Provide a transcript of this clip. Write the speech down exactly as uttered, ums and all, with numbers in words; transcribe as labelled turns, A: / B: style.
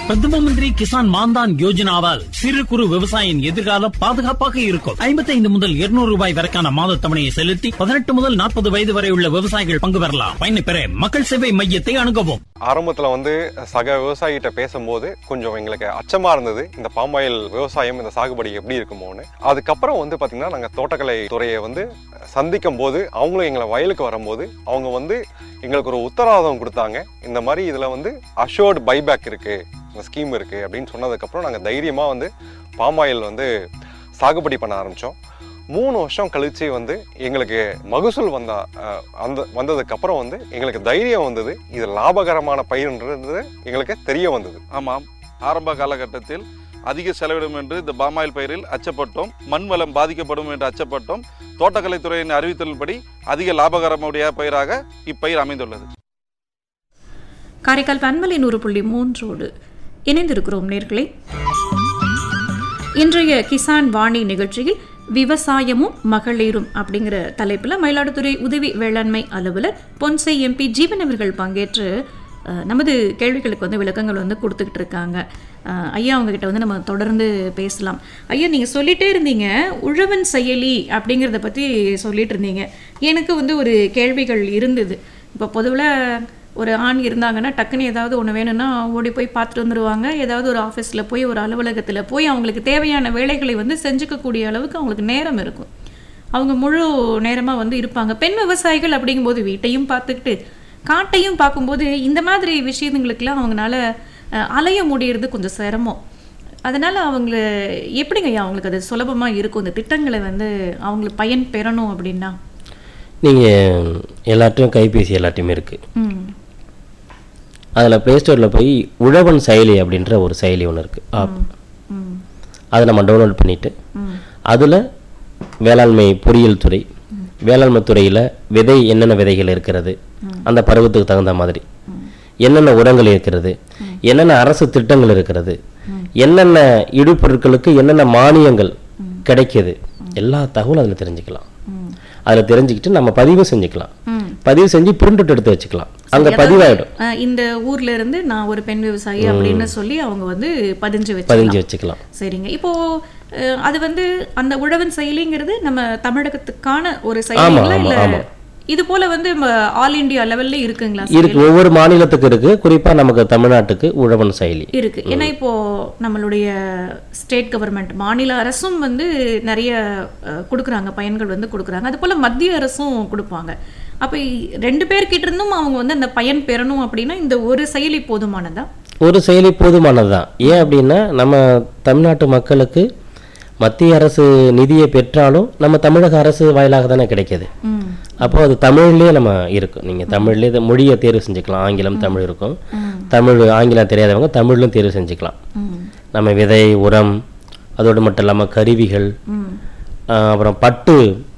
A: பிரதம மந்திரி கிசான் மான்தான் யோஜனாவால் சிறு குறு விவசாயியின் எதிர்காலம் பாதுகாப்பாக இருக்கும். ஐம்பத்தி ஐந்து முதல் இருநூறு ரூபாய் வரைக்கான மாத தவணையை செலுத்தி பதினெட்டு முதல் நாற்பது வயது வரை உள்ள விவசாயிகள் பங்கு பெறலாம். பயனை பெற மக்கள் சேவை மையத்தை அணுகவும்.
B: ஆரம்பத்துல வந்து சக விவசாயிகிட்ட பேசும்போது கொஞ்சம் எங்களுக்கு அச்சமா இருந்தது, இந்த பாமாயில் விவசாயம் இந்த சாகுபடி எப்படி இருக்குமோன்னு. அதுக்கப்புறம் வந்து பாத்தீங்கன்னா நாங்க தோட்டக்கலை துறையை வந்து சந்திக்கும் போது அவங்களும் எங்களை வயலுக்கு வரும்போது அவங்க வந்து எங்களுக்கு ஒரு உத்தரவாதம் கொடுத்தாங்க. இந்த மாதிரி இதுல வந்து அஷோர்டு பைபேக் இருக்கு, இந்த ஸ்கீம் இருக்கு அப்படின்னு சொன்னதுக்கப்புறம் நாங்கள் தைரியமாக வந்து பாமாயில் வந்து சாகுபடி பண்ண ஆரம்பித்தோம். மூணு வருஷம் கழிச்சு வந்து எங்களுக்கு மகசூல் வந்தா அந்த வந்ததுக்கப்புறம் வந்து எங்களுக்கு தைரியம் வந்தது, இது லாபகரமான பயிர்ன்றது எங்களுக்கு தெரிய வந்தது.
C: ஆமாம், ஆரம்ப காலகட்டத்தில் அதிக செலவிடும் என்று இந்த பாமாயில் பயிரில் அச்சப்பட்டோம், மண் வளம் பாதிக்கப்படும் என்று அச்சப்பட்டோம். தோட்டக்கலைத்துறையின் அறிவித்தலின்படி அதிக லாபகரமுடைய பயிராக இப்பயிர் அமைந்துள்ளது.
D: காரைக்கால் பன்மலை நூறு புள்ளி மூன்றோடு இணைந்திருக்கிறோம் நேர்களே. இன்றைய கிசான் வாணி நிகழ்ச்சியில் விவசாயமும் மகளிரும் அப்படிங்கிற தலைப்பில் மயிலாடுதுறை உதவி வேளாண்மை அலுவலர் பொன்சை எம்பி ஜீவன் அவர்கள் பங்கேற்று நமது கேள்விகளுக்கு வந்து விளக்கங்கள் வந்து கொடுத்துக்கிட்டு இருக்காங்க. ஐயா அவங்ககிட்ட வந்து நம்ம தொடர்ந்து பேசலாம். ஐயா, நீங்கள் சொல்லிகிட்டே இருந்தீங்க உழவன் செயலி அப்படிங்கிறத பற்றி சொல்லிட்டு இருந்தீங்க. எனக்கு வந்து ஒரு கேள்விகள் இருந்தது. இப்போ பொதுவில் ஒரு ஆண் இருந்தாங்கன்னா டக்குன்னு ஏதாவது ஒன்று வேணும்னா ஓடி போய் பார்த்துட்டு வந்துடுவாங்க. ஏதாவது ஒரு ஆஃபீஸில் போய் ஒரு அலுவலகத்தில் போய் அவங்களுக்கு தேவையான வேலைகளை வந்து செஞ்சுக்கக்கூடிய அளவுக்கு அவங்களுக்கு நேரம் இருக்கும். அவங்க முழு நேரமாக வந்து இருப்பாங்க. பெண் விவசாயிகள் அப்படிங்கும்போது வீட்டையும் பார்த்துக்கிட்டு காட்டையும் பார்க்கும்போது இந்த மாதிரி விஷயங்களுக்கெல்லாம் அவங்களால அலைய முடியறது கொஞ்சம் சிரமம். அதனால் அவங்கள எப்படிங்க ஐயா அவங்களுக்கு அது சுலபமாக இருக்கும் இந்த திட்டங்களை வந்து அவங்களுக்கு பயன் பெறணும் அப்படின்னா?
E: நீங்கள் எல்லாத்தையும் கைபேசி எல்லாத்தையுமே இருக்குது. அதில் ப்ளே ஸ்டோரில் போய் உழவன் செயலி அப்படின்ற ஒரு செயலி ஒன்று இருக்குது, ஆப். அதை நம்ம டவுன்லோட் பண்ணிவிட்டு அதில் வேளாண்மை பொறியியல் துறை, வேளாண்மை துறையில் விதை என்னென்ன விதைகள் இருக்கிறது, அந்த பருவத்துக்கு தகுந்த மாதிரி என்னென்ன உரங்கள் இருக்கிறது, என்னென்ன அரசு திட்டங்கள் இருக்கிறது, என்னென்ன இடுபொருட்களுக்கு என்னென்ன மானியங்கள் கிடைக்கிது, எல்லா தகவலும் அதில் தெரிஞ்சுக்கலாம். அதில் தெரிஞ்சுக்கிட்டு நம்ம பதிவு செஞ்சுக்கலாம். பதிவு செஞ்சு பிரிண்ட் அவுட் எடுத்து வச்சுக்கலாம். அங்கே பதிவாயிடும்.
D: இந்த ஊர்ல இருந்து நான் ஒரு பெண் விவசாயி அப்படின்னு சொல்லி அவங்க வந்து பதிஞ்சு வச்சு
E: பதிஞ்சு வச்சுக்கலாம்.
D: சரிங்க. இப்போ அது வந்து அந்த உழவன் செயலிங்கிறது நம்ம தமிழகத்துக்கான ஒரு செயலிங்களா இல்ல இது போல வந்து ஆல் இந்தியா லெவல்ல இருக்குங்களா?
E: இருக்கு, ஒவ்வொரு மாநிலத்துக்கு இருக்கு. குறிப்பா நமக்கு தமிழ்நாட்டுக்கு உழவன் செயலி
D: இருக்கு. ஏன்னா இப்போ நம்மளுடைய ஸ்டேட் கவர்மெண்ட், மாநில அரசும் வந்து நிறைய கொடுக்குறாங்க, பயன்கள் வந்து கொடுக்குறாங்க. அது போல மத்திய அரசும் கொடுப்பாங்க. அப்போ ரெண்டு பேர்கிட்ட இருந்தும் அவங்க வந்து அந்த பயன் பெறணும் அப்படின்னா இந்த ஒரு செயலி போதுமானதா?
E: ஒரு செயலி போதுமானதுதான். ஏன் அப்படின்னா நம்ம தமிழ்நாட்டு மக்களுக்கு மத்திய அரசு நிதியை பெற்றாலும் நம்ம தமிழக அரசு வாயிலாக தானே கிடைக்கிது. அப்போ அது தமிழ்லேயே நம்ம இருக்கும். நீங்கள் தமிழ்லேயே மொழியை தேர்வு செஞ்சுக்கலாம். ஆங்கிலம், தமிழ் இருக்கும். தமிழ் ஆங்கிலம் தெரியாதவங்க தமிழ்லும் தேர்வு செஞ்சுக்கலாம். நம்ம விதை, உரம், அதோடு மட்டும் இல்லாமல் கருவிகள், அப்புறம் பட்டு